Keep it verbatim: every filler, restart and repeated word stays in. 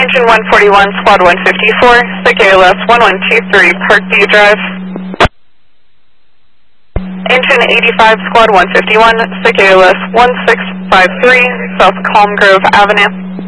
Engine one forty-one, Squad one fifty-four, S I C A L S one one two three, Parkview Drive. Engine eighty-five, Squad one fifty-one, S I C A L S one six five three, South Calm Grove Avenue.